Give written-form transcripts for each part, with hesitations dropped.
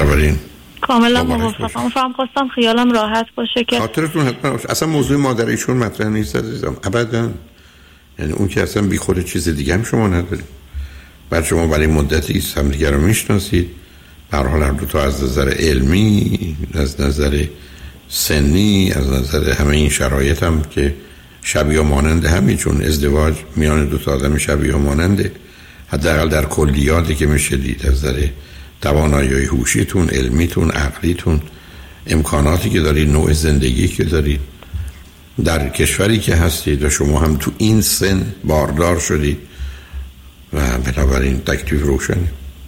بنابراین کاملا موافقم. فهم خواستم خیالم راحت باشه که خاطرتون حتما اصلا موضوع مادر ایشون مطرح نیست عزیزم، ابدا. یعنی اون که اصلا بیخود چیز دیگه هم شما ندارید. بعد شما برای مدتی هم دیگه رو میشناسید، به هر حال هر دو تا از نظر علمی، از نظر سنی، از نظر همه این شرایط هم که شبیه و مانند همین، چون ازدواج میان دو تا آدم شبیه و ماننده، حداقل در کلیاتی که میشه دید، از نظر توانایی هوشیتون، علمیتون، عقلیتون، امکاناتی که دارید، نوع زندگی که دارید، در کشوری که هستید و شما هم تو این سن باردار شدید و بنابراین تکلیف روشنه.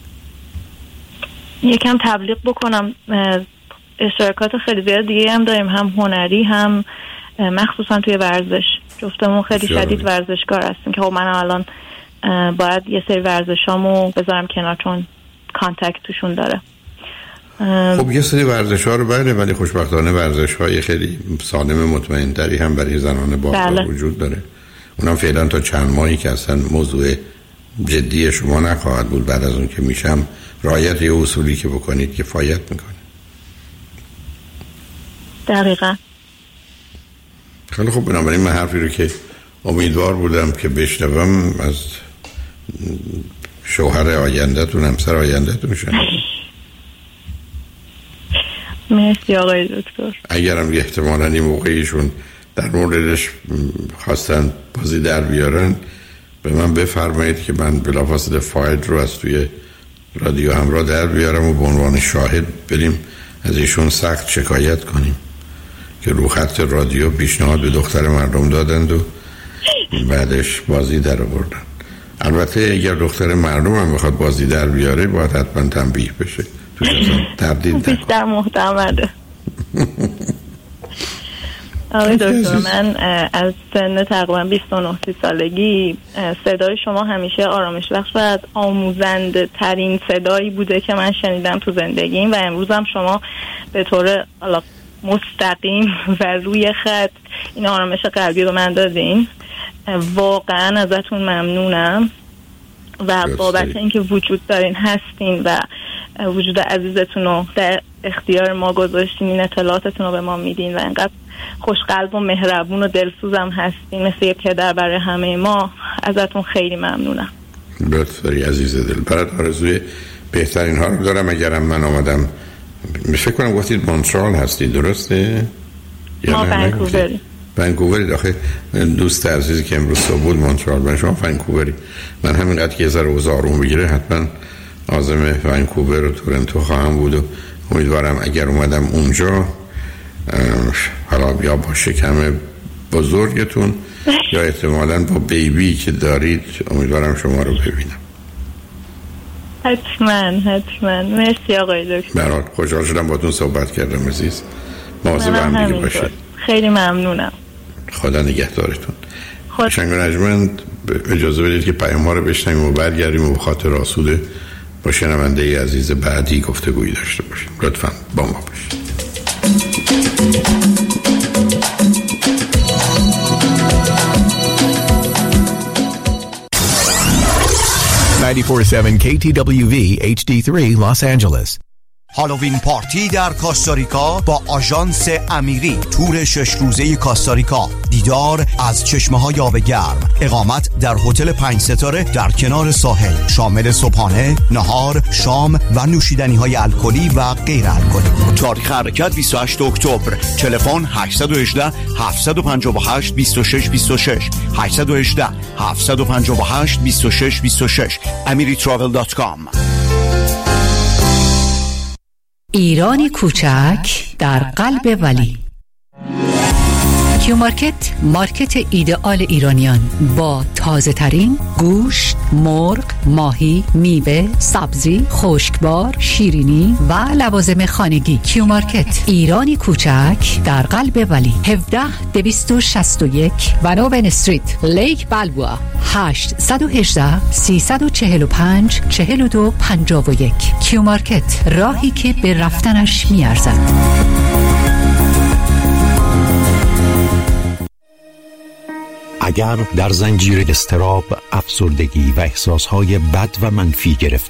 یکم تبلیغ بکنم، اشتراکات خیلی زیاد دیگه هم داریم، هم هنری هم مخصوصا توی ورزش. جفتمون خیلی شدید ورزشکار هستیم که خب من الان باید یه سری ورزشامو بذارم کنار چون کانتکت توشون داره. خب یه سری ورزش‌ها رو بله، ولی خوشبختانه ورزش‌های خیلی سالم مطمئن‌تری هم برای زنان باردار وجود داره. اونم فعلا تا چند ماهی که اصلا موضوع جدی شما نخواهد بود. بعد از اون که میشم رعایت یه اصولی که بکنید کفایت میکنه. دقیقاً. خیلی خوب. بنابراین من حرفی رو که امیدوار بودم که بشنوم از شوهر آینده‌تون، همسر آینده‌تون شنیدم. مرسی آقای دکتر. اگرم احتمالاً این موقعیشون در موردش خواستن بازی در بیارن، به من بفرمایید که من بلافاصله فایل رو از توی رادیو همراه در بیارم و به عنوان شاهد بریم از ایشون سخت شکایت کنیم که رو خط رادیو پیشنهاد به دختر مردم دادند و بعدش بازی در آوردن. البته اگر دختر مردم هم بخواد بازی در بیاره باید حتما تنبیه بشه. توش اصلا تردید نکن. بیشتر محتمله. آقای دکتر، من از سن تقریبا 29 سالگی صدای شما همیشه آرامش بخش و آموزنده ترین صدایی بوده که من شنیدم تو زندگیم و امروز هم شما به طور مستقیم و روی خط این آرامش قلبی رو من دادین. واقعا ازتون ممنونم و بابت اینکه وجود دارین، هستین و وجود عزیزتون رو در اختیار ما گذاشتین، این اطلاعاتتون رو به ما میدین و انقدر خوشقلب و مهربون و دلسوزم هستین مثل یه پدر برای همه ما. ازتون خیلی ممنونم. لطف داری عزیز دل. برات آرزوی بهترین ها رو دارم. اگرم من آمدم فکر کنم گفتید مونترال هستید، درسته؟ ما ونکووری. ونکووری. داخل دوست عزیزی که امروز صبح بود مونترال، من شما ونکووری. من همینقدر که یه ذره اوضاع آروم بگیره حتما عازم ونکوور و تورنتو خواهم بود و امیدوارم اگر اومدم اونجا حالا یا با شکم بزرگتون یا احتمالاً با بیبی که دارید، امیدوارم شما رو ببینم. حتما. مرسی آقای دکتر. برات خوشحال شدم باهاتون صحبت کردم عزیز. مواظب هم دیگه باشید. خیلی ممنونم. خدا نگهدارتون. شنگ و نجمند اجازه بدید که پیام‌ها رو بشنویم و برگردیم و به خاطر آسوده با شنونده عزیز بعدی گفتگویی داشته باشیم. لطفاً با ما باشید. 94.7 KTWV HD3 Los Angeles. هالووین پارتی در کاستاریکا با آژانس امیری. تور 6 روزه کاستاریکا، دیدار از چشمه‌های آب گرم، اقامت در هتل 5 ستاره در کنار ساحل، شامل صبحانه، نهار، شام و نوشیدنی‌های الکلی و غیر الکلی. تاریخ حرکت 28 اکتبر. تلفن 818 758 2626 818 758 2626 amiritravel.com. ایرانی کوچک در قلب ولی. کیو مارکت، مارکت ایدئال ایرانیان با تازه ترین گوشت، مرغ، ماهی، میوه، سبزی، خشکبار، شیرینی و لوازم خانگی. کیو مارکت، ایرانی کوچک در قلب ولی. 17261 ونوون استریت، لیک بالبوا. 818 345 4251. کیو مارکت، راهی که به رفتنش میارزد. اگر در زنجیر اضطراب، افسردگی و احساسهای بد و منفی گرفته